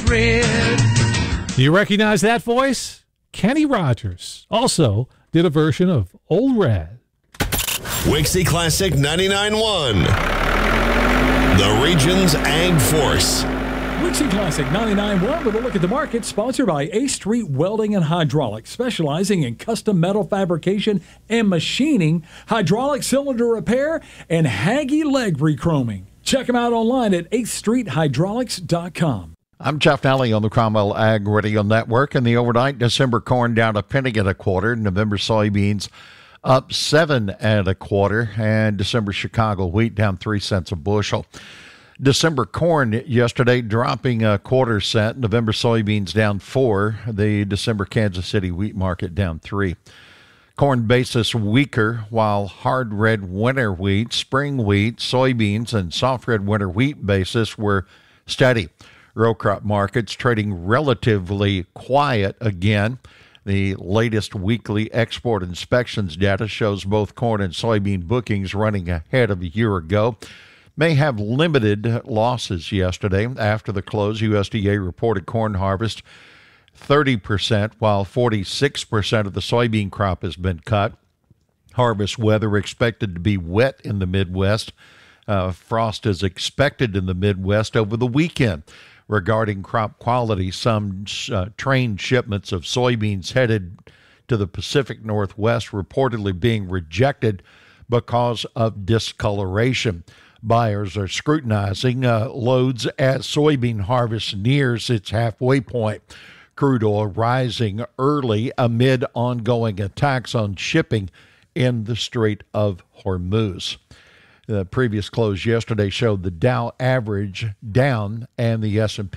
red. You recognize that voice? Kenny Rogers also did a version of Old Red. Wixie Classic 99.1, the region's Ag Force. Wixie Classic 99.1 with a look at the market, sponsored by A Street Welding and Hydraulics, specializing in custom metal fabrication and machining, hydraulic cylinder repair, and Haggy leg rechroming. Check them out online at 8thstreethydraulics.com. I'm Jeff Nally on the Cromwell Ag Radio Network. And the overnight, December corn down a penny and a quarter. November soybeans up 7 1/4, and December Chicago wheat down 3 cents a bushel. December corn yesterday dropping a quarter cent. November soybeans down 4. The December Kansas City wheat market down 3. Corn basis weaker, while hard red winter wheat, spring wheat, soybeans, and soft red winter wheat basis were steady. Row crop markets trading relatively quiet again. The latest weekly export inspections data shows both corn and soybean bookings running ahead of a year ago. May have limited losses yesterday. After the close, USDA reported corn harvest 30%, while 46% of the soybean crop has been cut. Harvest weather expected to be wet in the Midwest. Frost is expected in the Midwest over the weekend. Regarding crop quality, some train shipments of soybeans headed to the Pacific Northwest reportedly being rejected because of discoloration. Buyers are scrutinizing loads as soybean harvest nears its halfway point. Crude oil rising early amid ongoing attacks on shipping in the Strait of Hormuz. The previous close yesterday showed the Dow average down and the S&P